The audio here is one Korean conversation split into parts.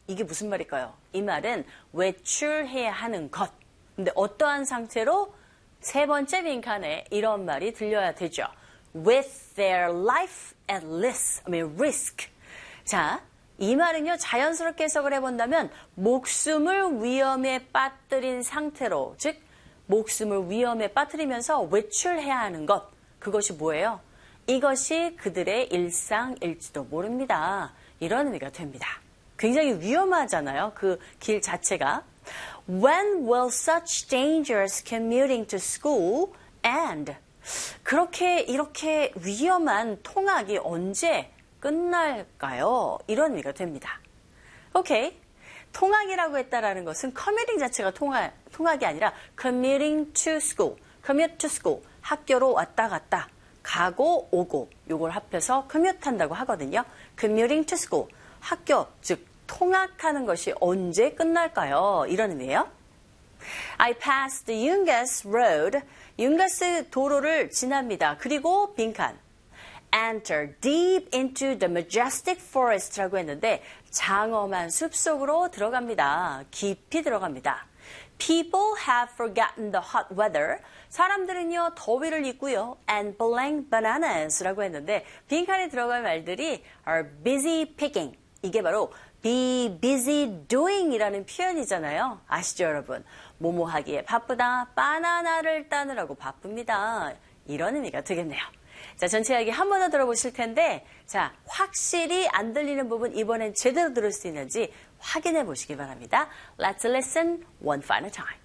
이게 무슨 말일까요? 이 말은 외출해야 하는 것. 근데 어떠한 상태로? 세 번째 빈칸에 이런 말이 들려야 되죠. With their life at risk. 자, 이 말은요, 자연스럽게 해석을 해본다면 목숨을 위험에 빠뜨린 상태로, 즉 목숨을 위험에 빠뜨리면서 외출해야 하는 것. 그것이 뭐예요? 이것이 그들의 일상일지도 모릅니다. 이런 의미가 됩니다. 굉장히 위험하잖아요. 그 길 자체가. When will such dangerous commuting to school end? 이렇게 위험한 통학이 언제 끝날까요? 이런 의미가 됩니다. 오케이. 통학이라고 했다라는 것은 commuting 자체가 통학이 아니라 commuting to school. commute to school. 학교로 왔다 갔다. 가고 오고. 요걸 합해서 commute 한다고 하거든요. commuting to school. 학교, 즉 통학하는 것이 언제 끝날까요? 이런 의미예요. I passed the Yungas Road. 융가스 도로를 지납니다. 그리고 빈칸. Enter deep into the majestic forest라고 했는데 장엄한 숲속으로 들어갑니다. 깊이 들어갑니다. People have forgotten the hot weather. 사람들은요, 더위를 잊고요. And blank bananas라고 했는데 빈칸에 들어갈 말들이 are busy picking. 이게 바로 be busy doing 이라는 표현이잖아요. 아시죠, 여러분? 뭐뭐 하기에 바쁘다. 바나나를 따느라고 바쁩니다. 이런 의미가 되겠네요. 자, 전체 이야기 한 번 더 들어보실 텐데, 자, 확실히 안 들리는 부분 이번엔 제대로 들을 수 있는지 확인해 보시기 바랍니다. Let's listen one final time.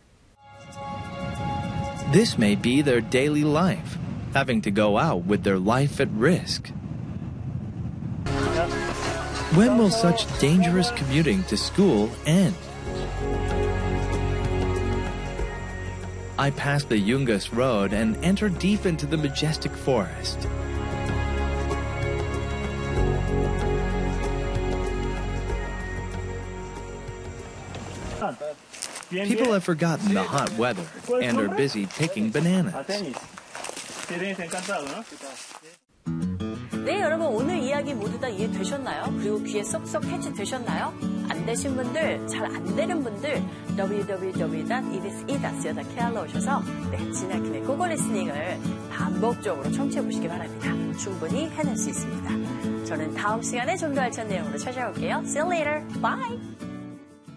This may be their daily life, having to go out with their life at risk. When will such dangerous commuting to school end? I passed the Yungas Road and entered deep into the majestic forest. People have forgotten the hot weather and are busy picking bananas. 네, 여러분 오늘 이야기 모두 다 이해되셨나요? 그리고 귀에 쏙쏙 캐치되셨나요? 안 되신 분들, 잘 안 되는 분들 www.edse.co.kr로 오셔서 진아킴의 고고 리스닝을 반복적으로 청취해 보시기 바랍니다. 충분히 해낼 수 있습니다. 저는 다음 시간에 좀 더 알찬 내용으로 찾아올게요. See you later. Bye.